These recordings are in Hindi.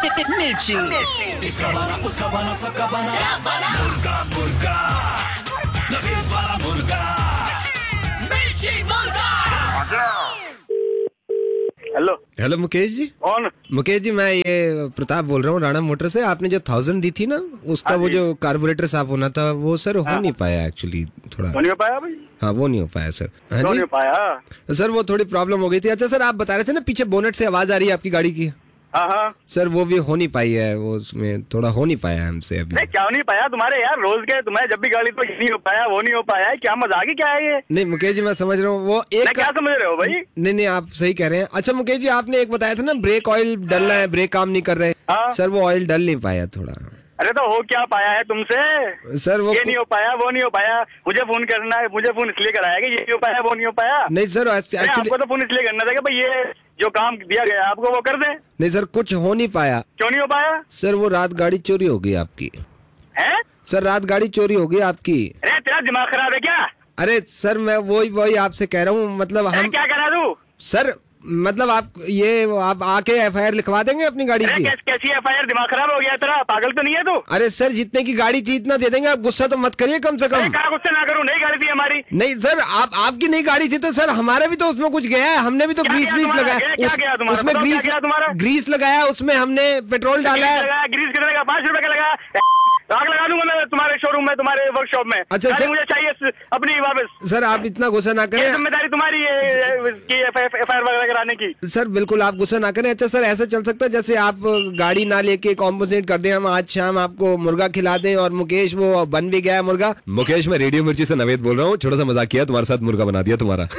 मिर्ची। इसका बना उसका बना सबका बना मुर्गा मुर्गा नवीद वाला मुर्गा मिर्ची मुर्गा। Hello hello Mukesh ji. कौन? मुकेश जी मैं ये प्रताप बोल रहा हूँ राणा मोटर से। आपने जो 1000 दी थी ना उसका वो जो कार्बोरेटर साफ होना था वो सर हो नहीं पाया एक्चुअली थोड़ा। नहीं हो पाया भाई? हाँ वो नहीं हो पाया सर। हाँ क्यों जी नहीं हो पाया? सर वो थोड़ी प्रॉब्लम हो गई थी। अच्छा सर आप बता रहे थे ना पीछे बोनेट से आवाज आ रही है आपकी गाड़ी की। हाँ सर वो भी हो नहीं पाई है, वो उसमें थोड़ा हो नहीं पाया हमसे अभी। नहीं क्या नहीं पाया तुम्हारे यार? रोज के तुम्हें जब भी गाड़ी तो ये नहीं हो पाया वो नहीं हो पाया है, क्या मजाक ही क्या है ये? नहीं मुकेश जी मैं समझ रहा हूँ वो एक क्या समझ रहे हो भाई? नहीं आप सही कह रहे हैं। अच्छा मुकेश जी आपने एक बताया था ना ब्रेक ऑयल डलना है, ब्रेक काम नहीं कर रहे। हाँ। सर वो ऑयल डल नहीं पाया थोड़ा। अरे तो हो क्या पाया है तुमसे? सर वो ये नहीं हो पाया वो नहीं हो पाया, मुझे फोन करना है, मुझे फोन इसलिए कराया कि ये नहीं हो पाया वो नहीं हो पाया। नहीं सर एक्चुअली आपको तो फोन इसलिए करना था कि भाई ये जो काम दिया गया आपको वो कर दे। नहीं सर कुछ हो नहीं पाया। क्यों नहीं हो पाया? सर वो रात गाड़ी चोरी हो गई आपकी। है? सर रात गाड़ी चोरी हो गई आपकी। अरे तेरा दिमाग खराब है क्या? अरे सर मैं वही आपसे कह रहा हूँ मतलब हम क्या करा दूं? सर मतलब आप आके एफआईआर लिखवा देंगे अपनी गाड़ी की। कैसी एफआईआर? दिमाग खराब हो गया तेरा? पागल तो नहीं है तू? अरे सर जितने की गाड़ी थी इतना दे देंगे, आप गुस्सा तो मत करिए कम से कम। क्या गुस्सा ना करूं? नई गाड़ी थी हमारी। नहीं सर आपकी नई गाड़ी थी तो सर हमारा भी तो उसमें कुछ गया है, हमने भी तो ग्रीस लगाया उसमें, ग्रीस लगाया उसमें, हमने पेट्रोल डाला है। ग्रीस कितने का? 5 रुपए का लगा। आग लगा दूंगा मैं तुम्हारे शोरूम में, तुम्हारे वर्कशॉप में। अच्छा सर मुझे चाहिए अपनी वापस। सर आप इतना गुस्सा ना करें, जिम्मेदारी तुम्हारी है एफआईआर वगैरह कराने की। सर बिल्कुल आप गुस्सा ना करें। अच्छा सर ऐसा चल सकता है जैसे आप गाड़ी ना लेके कॉम्पोजिट कर दें, हम आज शाम आपको मुर्गा खिला दें और मुकेश वो बन भी गया है मुर्गा। मुकेश मैं रेडियो मिर्ची से नवेद बोल रहा हूँ, छोटा सा मजाक किया, तुम्हारे साथ मुर्गा बना दिया तुम्हारा।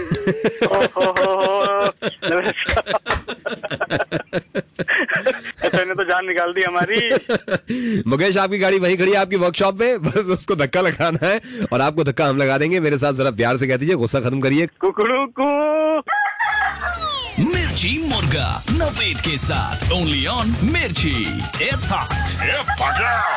तो जान निकाल दी हमारी। मुकेश आपकी गाड़ी वहीं खड़ी है आपकी वर्कशॉप में, बस उसको धक्का लगाना है और आपको धक्का हम लगा देंगे। मेरे साथ जरा प्यार से कह दीजिए, गुस्सा खत्म करिए। कुकड़ू मिर्ची मुर्गा नवेद के साथ ओनली ऑन मिर्ची। It's hot.